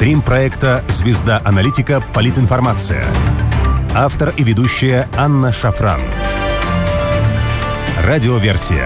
Стрим проекта «Звезда Аналитика. Политинформация». Автор и ведущая Анна Шафран. Радиоверсия.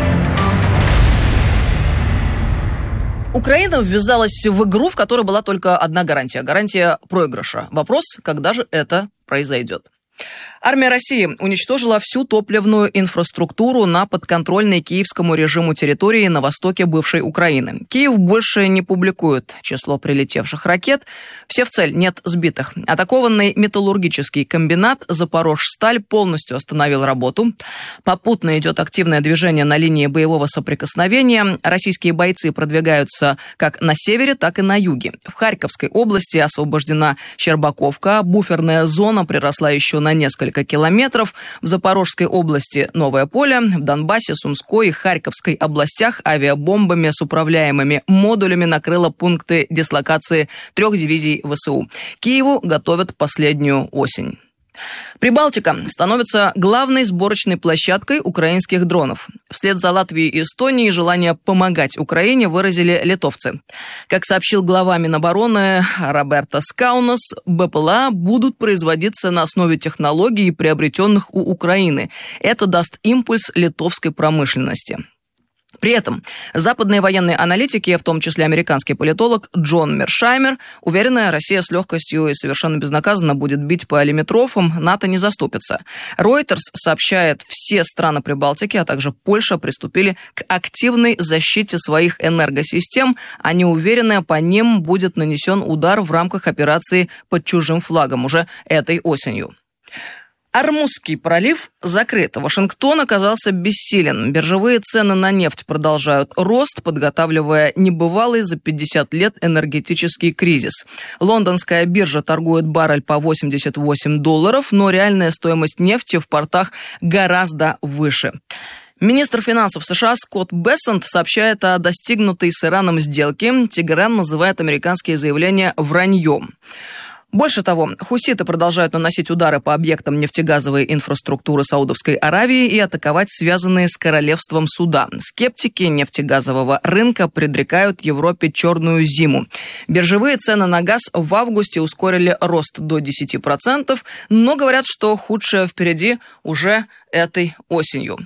Украина ввязалась в игру, в которой была только одна гарантия – гарантия проигрыша. Вопрос, когда же это произойдет? Армия России уничтожила всю топливную инфраструктуру на подконтрольной киевскому режиму территории на востоке бывшей Украины. Киев больше не публикует число прилетевших ракет. Все в цель, нет сбитых. Атакованный металлургический комбинат «Запорожсталь» полностью остановил работу. Попутно идет активное движение на линии боевого соприкосновения. Российские бойцы продвигаются как на севере, так и на юге. В Харьковской области освобождена Щербаковка. Буферная зона приросла еще на несколько километров. В Запорожской области Новое поле, в Донбассе, Сумской и Харьковской областях авиабомбами с управляемыми модулями накрыло пункты дислокации 3 дивизий ВСУ. Киеву готовят последнюю осень. Прибалтика становится главной сборочной площадкой украинских дронов. Вслед за Латвией и Эстонией желание помогать Украине выразили литовцы. Как сообщил глава Минобороны Робертас Каунас, БПЛА будут производиться на основе технологий, приобретенных у Украины. Это даст импульс литовской промышленности. При этом западные военные аналитики, в том числе американский политолог Джон Мершаймер, уверены, Россия с легкостью и совершенно безнаказанно будет бить по лимитрофам, НАТО не заступится. Reuters сообщает, все страны Прибалтики, а также Польша приступили к активной защите своих энергосистем. Они уверены, по ним будет нанесен удар в рамках операции под чужим флагом уже этой осенью. Ормузский пролив закрыт. Вашингтон оказался бессилен. Биржевые цены на нефть продолжают рост, подготавливая небывалый за 50 лет энергетический кризис. Лондонская биржа торгует баррель по $88, но реальная стоимость нефти в портах гораздо выше. Министр финансов США Скотт Бессент сообщает о достигнутой с Ираном сделке. Тегеран называет американские заявления враньем. Больше того, хуситы продолжают наносить удары по объектам нефтегазовой инфраструктуры Саудовской Аравии и атаковать связанные с королевством суда. Скептики нефтегазового рынка предрекают Европе черную зиму. Биржевые цены на газ в августе ускорили рост до 10%, но говорят, что худшее впереди уже этой осенью.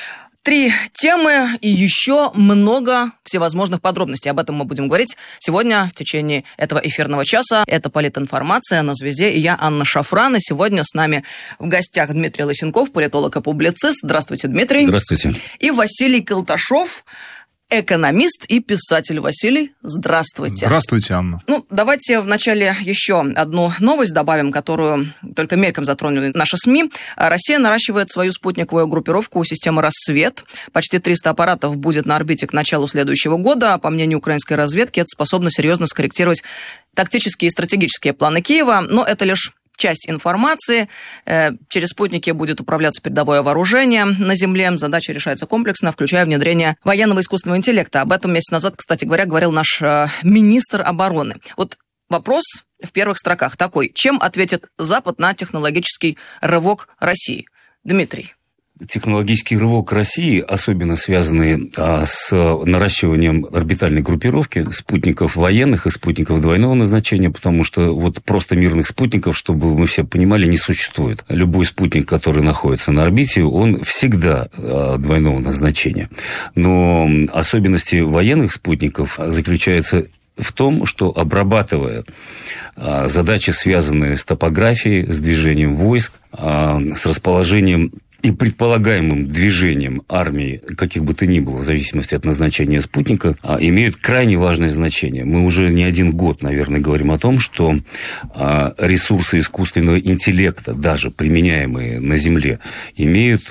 3 темы и еще много всевозможных подробностей. Об этом мы будем говорить сегодня в течение этого эфирного часа. Это политинформация на «Звезде» и я, Анна Шафран. И сегодня с нами в гостях Дмитрий Лысенков, политолог и публицист. Здравствуйте, Дмитрий. Здравствуйте. И Василий Колташов, экономист и писатель. Василий, здравствуйте. Здравствуйте, Анна. Давайте вначале еще одну новость добавим, которую только мельком затронули наши СМИ. Россия наращивает свою спутниковую группировку у системы «Рассвет». Почти 300 аппаратов будет на орбите к началу следующего года. По мнению украинской разведки, это способно серьезно скорректировать тактические и стратегические планы Киева, но это лишь часть информации. Через спутники будет управляться передовое вооружение на земле. Задача решается комплексно, включая внедрение военного искусственного интеллекта. Об этом месяц назад, кстати говоря, говорил наш министр обороны. Вот вопрос в первых строках такой. Чем ответит Запад на технологический рывок России? Дмитрий. Технологический рывок России, особенно связанный с наращиванием орбитальной группировки спутников военных и спутников двойного назначения, потому что вот просто мирных спутников, чтобы мы все понимали, не существует. Любой спутник, который находится на орбите, он всегда двойного назначения. Но особенности военных спутников заключаются в том, что, обрабатывая задачи, связанные с топографией, с движением войск, с расположением и предполагаемым движением армии, каких бы то ни было, в зависимости от назначения спутника, имеют крайне важное значение. Мы уже не один год, наверное, говорим о том, что ресурсы искусственного интеллекта, даже применяемые на Земле, имеют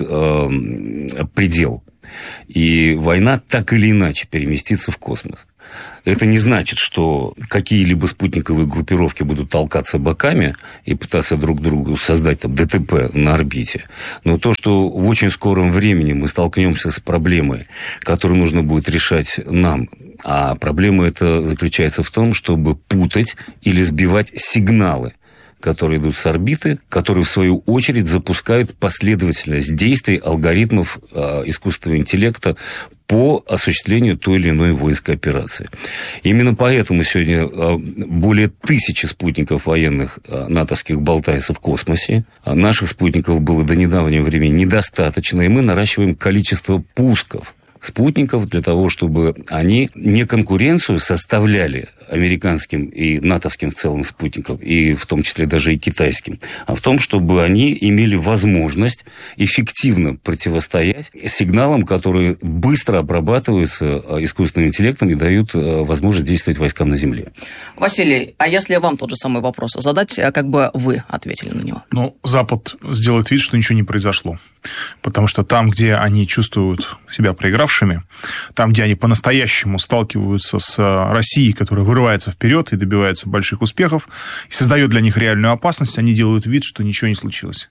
предел. И война так или иначе переместится в космос. Это не значит, что какие-либо спутниковые группировки будут толкаться боками и пытаться друг другу создать там ДТП на орбите. Но то, что в очень скором времени мы столкнемся с проблемой, которую нужно будет решать нам, а проблема эта заключается в том, чтобы путать или сбивать сигналы, которые идут с орбиты, которые, в свою очередь, запускают последовательность действий алгоритмов искусственного интеллекта по осуществлению той или иной воинской операции. Именно поэтому сегодня более 1000 спутников военных натовских болтается в космосе. Наших спутников было до недавнего времени недостаточно, и мы наращиваем количество пусков спутников для того, чтобы они не конкуренцию составляли американским и натовским в целом спутникам, и в том числе даже и китайским, а в том, чтобы они имели возможность эффективно противостоять сигналам, которые быстро обрабатываются искусственным интеллектом и дают возможность действовать войскам на Земле. Василий, а если вам тот же самый вопрос задать, как бы вы ответили на него? Запад сделает вид, что ничего не произошло. Потому что там, где они чувствуют себя проигравшими, там, где они по-настоящему сталкиваются с Россией, которая вырывается вперед и добивается больших успехов, и создает для них реальную опасность, они делают вид, что ничего не случилось.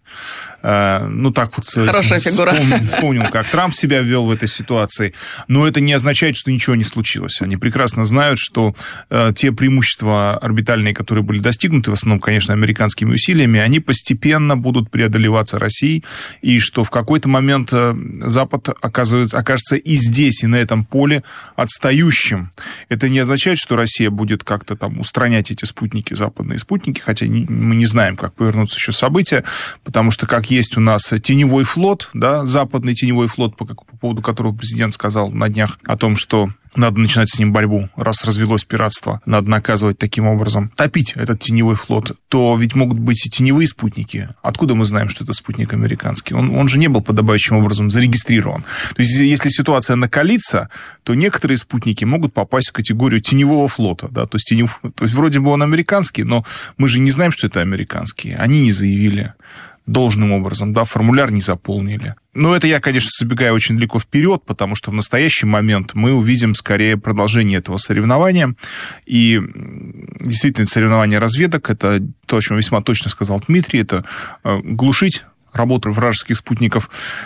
Так вот... Хорошая фигура. Вспомнил, как Трамп себя вел в этой ситуации. Но это не означает, что ничего не случилось. Они прекрасно знают, что те преимущества орбитальные, которые были достигнуты, в основном, конечно, американскими усилиями, они постепенно будут преодолеваться Россией, и что в какой-то момент Запад окажется и здесь, и на этом поле отстающим. Это не означает, что Россия будет как-то там устранять эти спутники, западные спутники, хотя мы не знаем, как повернутся еще события, потому что как есть у нас теневой флот, да, западный теневой флот, по поводу которого президент сказал на днях о том, что надо начинать с ним борьбу, раз развелось пиратство, надо наказывать таким образом, топить этот теневой флот, то ведь могут быть и теневые спутники. Откуда мы знаем, что это спутник американский? Он же не был подобающим образом зарегистрирован. То есть, если ситуация накалится, то некоторые спутники могут попасть в категорию теневого флота. Да? То есть, вроде бы он американский, но мы же не знаем, что это американские. Они не заявили должным образом, да, формуляр не заполнили. Но это я, конечно, забегаю очень далеко вперед, потому что в настоящий момент мы увидим скорее продолжение этого соревнования. И действительно, соревнование разведок, это то, о чем весьма точно сказал Дмитрий, это глушить работу вражеских спутников.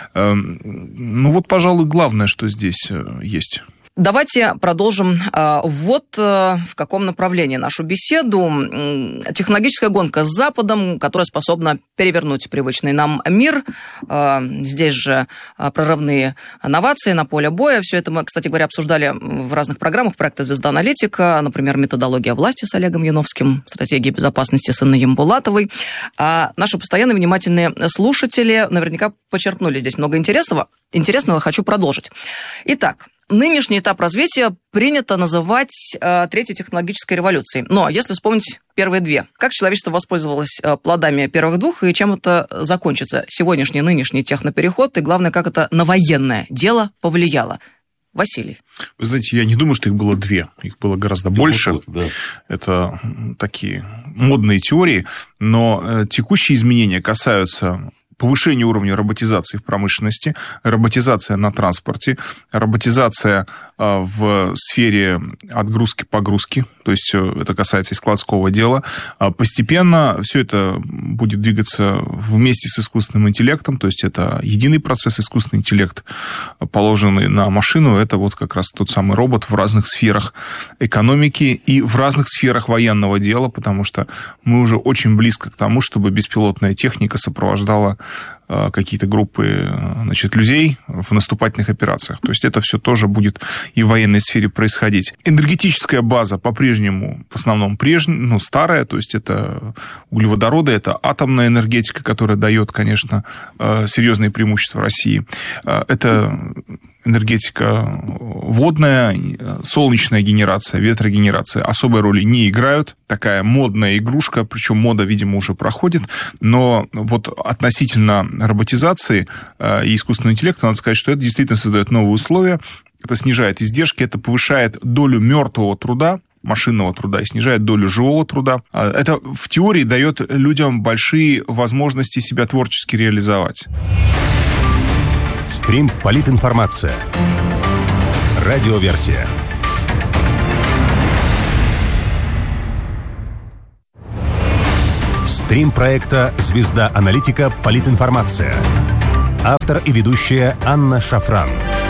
Пожалуй, главное, что здесь есть. Давайте продолжим в каком направлении нашу беседу. Технологическая гонка с Западом, которая способна перевернуть привычный нам мир. Здесь же прорывные новации на поле боя. Все это мы, кстати говоря, обсуждали в разных программах проекта «Звезда аналитика». Например, «Методология власти» с Олегом Яновским, «Стратегия безопасности» с Инной Ямбулатовой. А наши постоянные внимательные слушатели наверняка почерпнули здесь много интересного. Хочу продолжить. Итак, нынешний этап развития принято называть третьей технологической революцией. Но если вспомнить первые две, как человечество воспользовалось плодами первых двух и чем это закончится? Сегодняшний, нынешний технопереход и, главное, как это на военное дело повлияло. Василий. Вы знаете, я не думаю, что их было две. Их было гораздо больше. Да. Это такие модные теории. Но текущие изменения касаются повышение уровня роботизации в промышленности, роботизация на транспорте, роботизация в сфере отгрузки-погрузки, то есть это касается и складского дела. Постепенно все это будет двигаться вместе с искусственным интеллектом, то есть это единый процесс, искусственный интеллект, положенный на машину, это вот как раз тот самый робот в разных сферах экономики и в разных сферах военного дела, потому что мы уже очень близко к тому, чтобы беспилотная техника сопровождала какие-то группы, людей в наступательных операциях. То есть это все тоже будет и в военной сфере происходить. Энергетическая база по-прежнему, в основном, старая, то есть это углеводороды, это атомная энергетика, которая дает, конечно, серьезные преимущества России. Это энергетика водная, солнечная генерация, ветрогенерация особой роли не играют. Такая модная игрушка, причем мода, видимо, уже проходит. Но вот относительно роботизации и искусственного интеллекта, надо сказать, что это действительно создает новые условия. Это снижает издержки, это повышает долю мертвого труда, машинного труда, и снижает долю живого труда. Это в теории дает людям большие возможности себя творчески реализовать. Стрим «Политинформация». Радиоверсия. Стрим проекта «Звезда аналитика. Политинформация». Автор и ведущая Анна Шафран.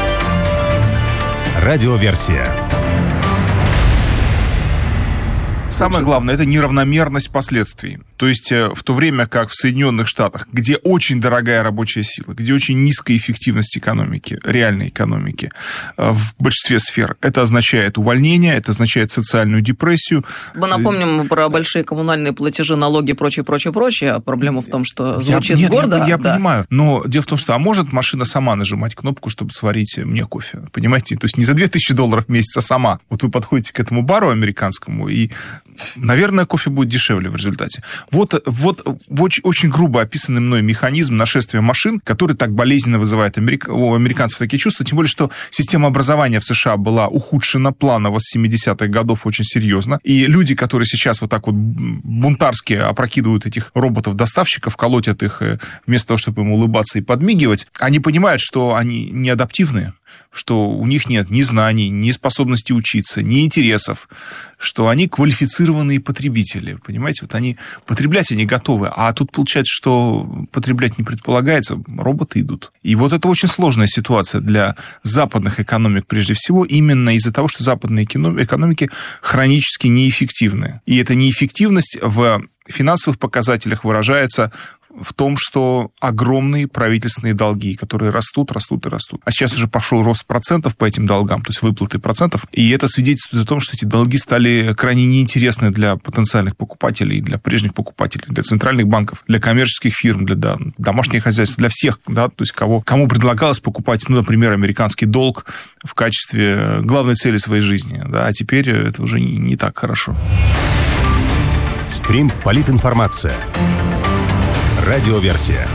Радиоверсия. Самое главное – это неравномерность последствий. То есть в то время как в Соединенных Штатах, где очень дорогая рабочая сила, где очень низкая эффективность экономики, реальной экономики в большинстве сфер, это означает увольнение, это означает социальную депрессию. Мы напомним про большие коммунальные платежи, налоги, прочее. Проблема в том, что звучит гордо. Я понимаю, но дело в том, что может машина сама нажимать кнопку, чтобы сварить мне кофе, понимаете? То есть не за $2000 в месяц, а сама. Вот вы подходите к этому бару американскому, и, наверное, кофе будет дешевле в результате. Вот очень грубо описанный мной механизм нашествия машин, который так болезненно вызывает у американцев такие чувства, тем более, что система образования в США была ухудшена планово с 70-х годов очень серьезно, и люди, которые сейчас вот так вот бунтарски опрокидывают этих роботов-доставщиков, колотят их вместо того, чтобы им улыбаться и подмигивать, они понимают, что они не адаптивные, что у них нет ни знаний, ни способности учиться, ни интересов, что они квалифицированные потребители, понимаете? Вот они потреблять они готовы, а тут получается, что потреблять не предполагается, роботы идут. И вот это очень сложная ситуация для западных экономик прежде всего, именно из-за того, что западные экономики хронически неэффективны. И эта неэффективность в финансовых показателях выражается в том, что огромные правительственные долги, которые растут. А сейчас уже пошел рост процентов по этим долгам, то есть выплаты процентов. И это свидетельствует о том, что эти долги стали крайне неинтересны для потенциальных покупателей, для прежних покупателей, для центральных банков, для коммерческих фирм, для домашних хозяйств, для всех, да, то есть кому предлагалось покупать, например, американский долг в качестве главной цели своей жизни. Да, а теперь это уже не так хорошо. Стрим «Политинформация». Радиоверсия.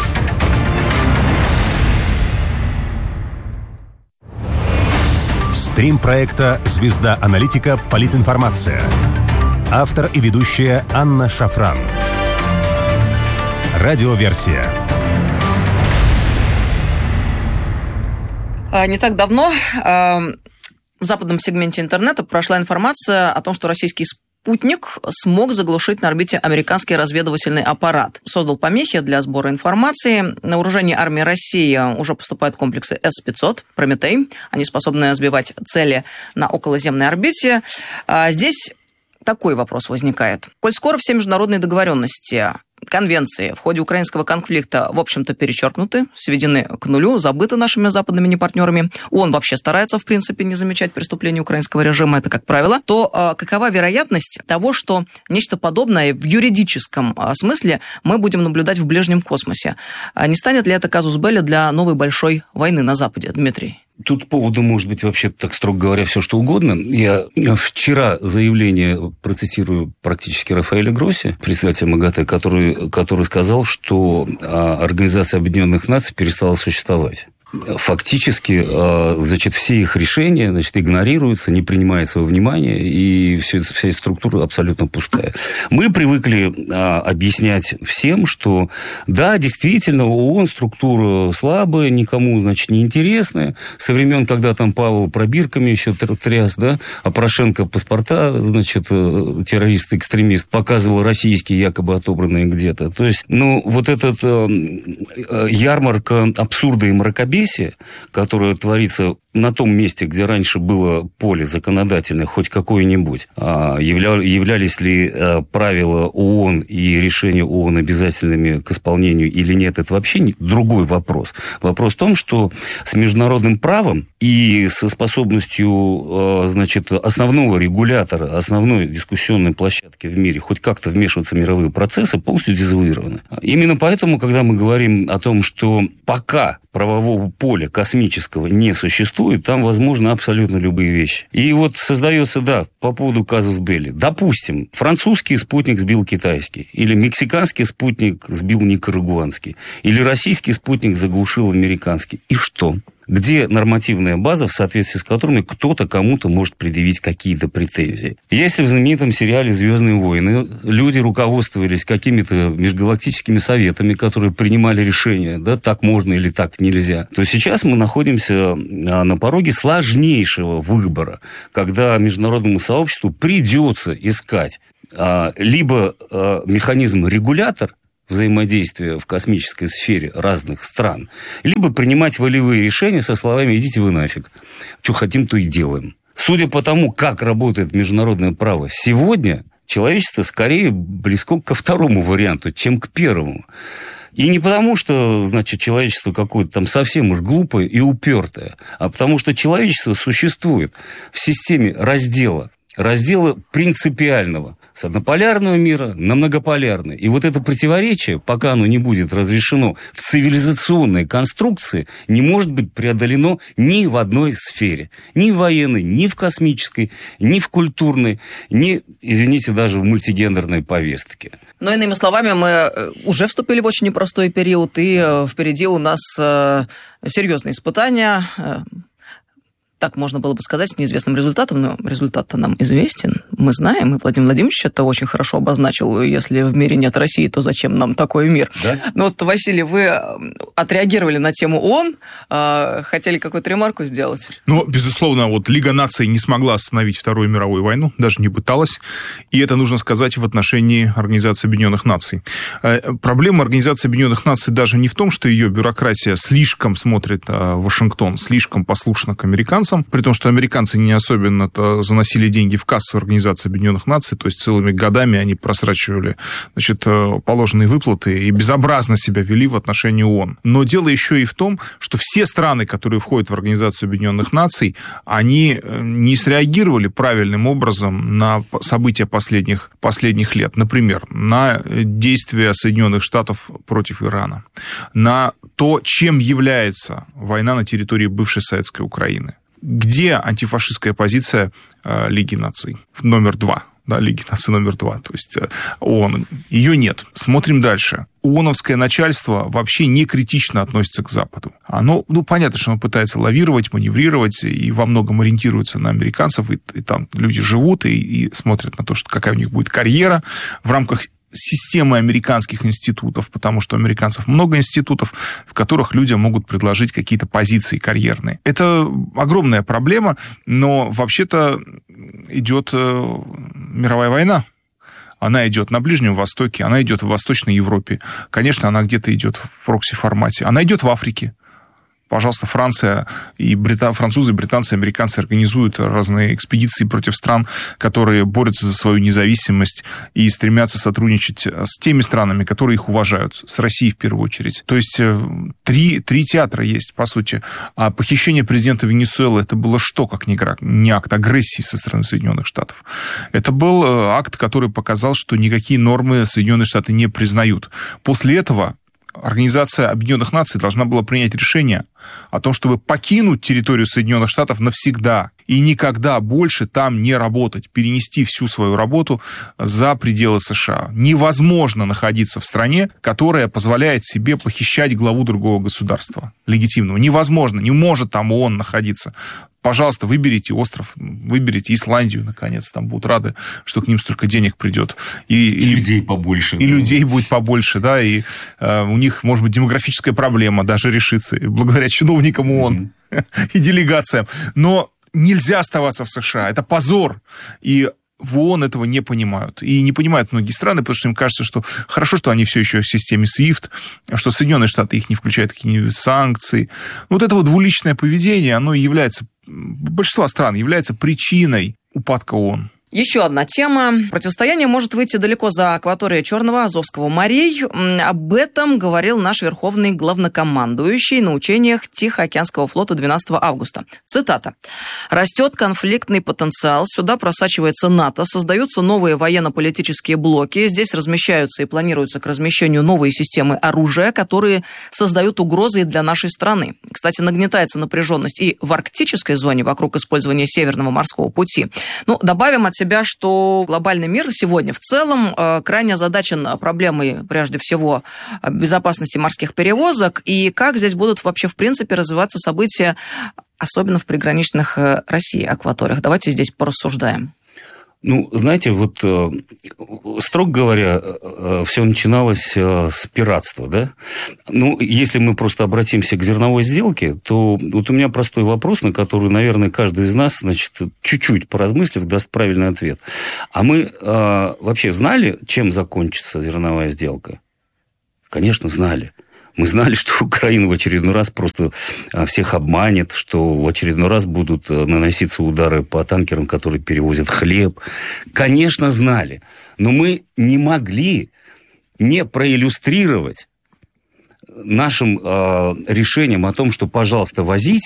Стрим проекта «Звезда аналитика. Политинформация». Автор и ведущая Анна Шафран. Радиоверсия. Не так давно в западном сегменте интернета прошла информация о том, что российский спутник смог заглушить на орбите американский разведывательный аппарат. Создал помехи для сбора информации. На вооружение армии России уже поступают комплексы С-500, «Прометей». Они способны сбивать цели на околоземной орбите. Здесь такой вопрос возникает. Коль скоро все международные договоренности, конвенции в ходе украинского конфликта, в общем-то, перечеркнуты, сведены к нулю, забыты нашими западными партнерами. ООН вообще старается, в принципе, не замечать преступления украинского режима, это как правило. То какова вероятность того, что нечто подобное в юридическом смысле мы будем наблюдать в ближнем космосе? Не станет ли это казус белли для новой большой войны на Западе, Дмитрий? Тут поводу может быть вообще, так строго говоря, все что угодно. Я вчера заявление процитирую практически Рафаэля Гросси, председателя МАГАТЭ, который сказал, что Организация Объединенных Наций перестала существовать. Фактически, значит, все их решения, значит, игнорируются, не принимаются во внимание, и вся эта структура абсолютно пустая. Мы привыкли объяснять всем, что да, действительно, ООН структура слабая, никому, значит, не интересная. Со времен, когда там Павел пробирками еще тряс, да, а Порошенко паспорта, значит, террорист-экстремист, показывал российские, якобы отобранные где-то. То есть, вот этот ярмарка абсурда и мракобесия, которое творится на том месте, где раньше было поле законодательное, хоть какое-нибудь, являлись ли правила ООН и решения ООН обязательными к исполнению или нет, это вообще другой вопрос. Вопрос в том, что с международным правом и со способностью, значит, основного регулятора, основной дискуссионной площадки в мире хоть как-то вмешиваться в мировые процессы, полностью дезавуированы. Именно поэтому, когда мы говорим о том, что пока правового поля космического не существует, там возможны абсолютно любые вещи. И вот создается, да, по поводу казус белли. Допустим, французский спутник сбил китайский, или мексиканский спутник сбил никарагуанский, или российский спутник заглушил американский. И что? Где нормативная база, в соответствии с которыми кто-то кому-то может предъявить какие-то претензии? Если в знаменитом сериале «Звездные войны» люди руководствовались какими-то межгалактическими советами, которые принимали решения, да, так можно или так нельзя, то сейчас мы находимся на пороге сложнейшего выбора, когда международному сообществу придется искать либо механизм-регулятор взаимодействия в космической сфере разных стран, либо принимать волевые решения со словами «идите вы нафиг, что хотим, то и делаем». Судя по тому, как работает международное право сегодня, человечество скорее близко ко второму варианту, чем к первому. И не потому, что, значит, человечество какое-то там совсем уж глупое и упертое, а потому что человечество существует в системе раздела принципиального, с однополярного мира на многополярный. И вот это противоречие, пока оно не будет разрешено в цивилизационной конструкции, не может быть преодолено ни в одной сфере. Ни в военной, ни в космической, ни в культурной, ни, извините, даже в мультигендерной повестке. Но, иными словами, мы уже вступили в очень непростой период, и впереди у нас серьезные испытания. Так можно было бы сказать, с неизвестным результатом, но результат-то нам известен. Мы знаем, и Владимир Владимирович это очень хорошо обозначил. Если в мире нет России, то зачем нам такой мир? Да? Ну вот, Василий, вы отреагировали на тему ООН, хотели какую-то ремарку сделать? Ну, безусловно, вот Лига наций не смогла остановить Вторую мировую войну, даже не пыталась, и это нужно сказать в отношении Организации Объединенных Наций. Проблема Организации Объединенных Наций даже не в том, что ее бюрократия слишком смотрит в Вашингтон, слишком послушна к американцам, при том, что американцы не особенно заносили деньги в кассу Организации Объединенных Наций, то есть целыми годами они просрачивали, значит, положенные выплаты и безобразно себя вели в отношении ООН. Но дело еще и в том, что все страны, которые входят в Организацию Объединенных Наций, они не среагировали правильным образом на события последних лет. Например, на действия Соединенных Штатов против Ирана, на то, чем является война на территории бывшей Советской Украины. Где антифашистская позиция Лиги наций? Номер 2. Да, Лиги наций номер 2, то есть ООН. Ее нет. Смотрим дальше. ООНовское начальство вообще не критично относится к Западу. Оно, понятно, что оно пытается лавировать, маневрировать и во многом ориентируется на американцев, и там люди живут и смотрят на то, что какая у них будет карьера в рамках системы американских институтов, потому что у американцев много институтов, в которых людям могут предложить какие-то позиции карьерные. Это огромная проблема, но вообще-то идет мировая война. Она идет на Ближнем Востоке, она идет в Восточной Европе. Конечно, она где-то идет в прокси-формате. Она идет в Африке. Пожалуйста, Франция и французы, британцы, американцы организуют разные экспедиции против стран, которые борются за свою независимость и стремятся сотрудничать с теми странами, которые их уважают, с Россией в первую очередь. То есть три театра есть, по сути. А похищение президента Венесуэлы, это было что, как не акт агрессии со стороны Соединенных Штатов? Это был акт, который показал, что никакие нормы Соединенные Штаты не признают. После этого Организация Объединенных Наций должна была принять решение о том, чтобы покинуть территорию Соединенных Штатов навсегда и никогда больше там не работать, перенести всю свою работу за пределы США. Невозможно находиться в стране, которая позволяет себе похищать главу другого государства легитимного. Невозможно, не может там ООН находиться. Пожалуйста, выберите остров, выберите Исландию, наконец, там будут рады, что к ним столько денег придет. И людей побольше. И людей будет побольше, да, и у них, может быть, демографическая проблема даже решится, благодаря чиновникам ООН и делегациям. Но нельзя оставаться в США, это позор. И в ООН этого не понимают. И не понимают многие страны, потому что им кажется, что хорошо, что они все еще в системе SWIFT, что Соединенные Штаты их не включают в какие-нибудь санкции. Вот это вот двуличное поведение, оно является, большинство стран является причиной упадка ООН. Еще одна тема. Противостояние может выйти далеко за акваторией Черного, Азовского морей. Об этом говорил наш верховный главнокомандующий на учениях Тихоокеанского флота 12 августа. Цитата. «Растет конфликтный потенциал, сюда просачивается НАТО, создаются новые военно-политические блоки, здесь размещаются и планируются к размещению новые системы оружия, которые создают угрозы и для нашей страны. Кстати, нагнетается напряженность и в арктической зоне вокруг использования Северного морского пути. Добавим от себя, что глобальный мир сегодня в целом крайне озадачен проблемой, прежде всего, безопасности морских перевозок, и как здесь будут вообще, в принципе, развиваться события, особенно в приграничных России акваториях. Давайте здесь порассуждаем. Знаете, вот, строго говоря, все начиналось с пиратства, да? Если мы просто обратимся к зерновой сделке, то вот у меня простой вопрос, на который, наверное, каждый из нас, значит, чуть-чуть поразмыслив, даст правильный ответ. А мы вообще знали, чем закончится зерновая сделка? Конечно, знали. Мы знали, что Украина в очередной раз просто всех обманет, что в очередной раз будут наноситься удары по танкерам, которые перевозят хлеб. Конечно, знали. Но мы не могли не проиллюстрировать нашим решением о том, что, пожалуйста, возите